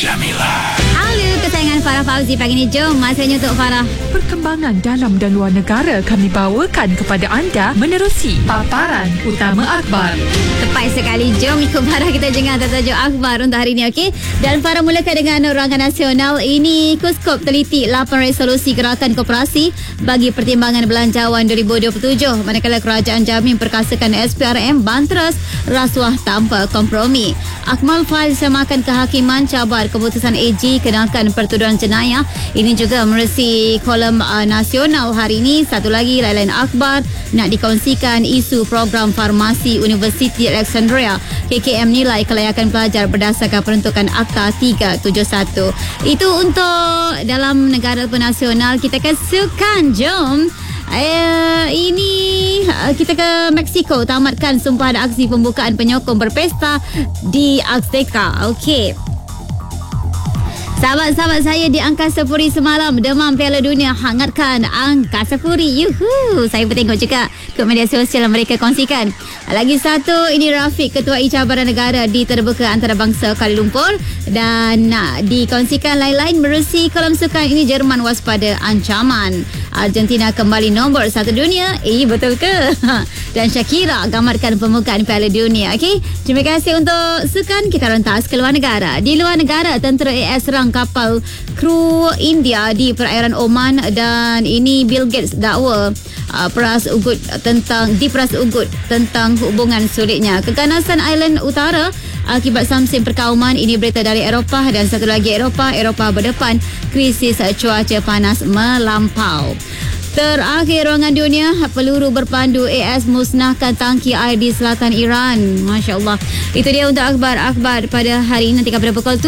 Jamilah. Halo kesayangan Farah Fauzi, pagi ni jom masanya untuk Farah. Perkembangan dalam dan luar negara kami bawakan kepada anda menerusi paparan utama akhbar. Tepat sekali, jom ikut Farah kita dengar tajuk akhbar untuk hari ini, okey? Dan Farah mulakan dengan Rangka Nasional. Ini Kuskop teliti 8 resolusi gerakan koperasi bagi pertimbangan belanjawan 2027, manakala Kerajaan Jamin perkasakan SPRM banteras rasuah tanpa kompromi. Akmal Fail semakan kehakiman cabar keputusan AG kenakan pertuduhan jenayah. Ini juga meresi kolom nasional hari ini. Satu lagi lain-lain akhbar nak dikongsikan isu program farmasi Universiti Alexandria. KKM nilai kelayakan pelajar berdasarkan peruntukan Akta 371. Itu untuk dalam negara nasional. Kita akan sukan, jom. Ini kita ke Mexico, tamatkan sumpahan aksi pembukaan penyokong berpesta di Azteca. Okey. Sahabat-sahabat saya di Angkasa Puri semalam, demam Piala Dunia hangatkan Angkasa Puri. Yuhu, saya bertengok juga ke media sosial mereka kongsikan. Lagi satu, ini Rafiq, Ketua Cabaran Negara di Terbuka Antarabangsa Kuala Lumpur, dan dikongsikan lain-lain merusi kolam sukan ini. Jerman waspada ancaman. Argentina kembali nombor 1 dunia. Betul ke? Dan Shakira gambarkan pembukaan Piala Dunia. Okey, terima kasih untuk sukan. Kita rentas ke luar negara. Di luar negara, tentera AS serang kapal kru India di perairan Oman, dan ini Bill Gates dakwa peras ugut tentang hubungan sulitnya keganasan Ireland Utara akibat samsin perkauman. Ini berita dari Eropah, dan satu lagi Eropah berdepan krisis cuaca panas melampau. Terakhir, ruangan dunia, peluru berpandu AS musnahkan tangki air di selatan Iran. Masya Allah. Itu dia untuk akhbar-akhbar pada hari ini. Nanti pada pukul